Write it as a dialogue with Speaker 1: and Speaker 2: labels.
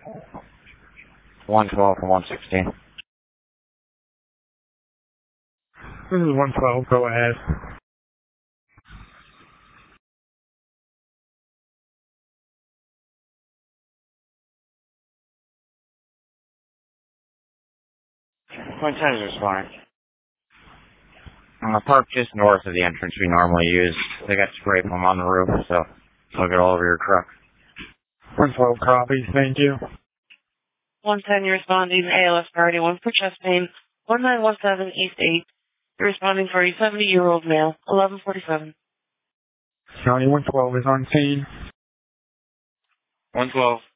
Speaker 1: 112 for 116.
Speaker 2: This is 112, go ahead.
Speaker 1: Point 10 is responding. Park just north of the entrance we normally use. They got spray foam on the roof, so it'll get all over your truck.
Speaker 2: 112 copies, thank you.
Speaker 3: 110, you're responding ALS priority 1 for chest pain, 1917 East 8. You're responding for a 70-year-old male, 1147.
Speaker 2: County 112 is on scene.
Speaker 1: 112.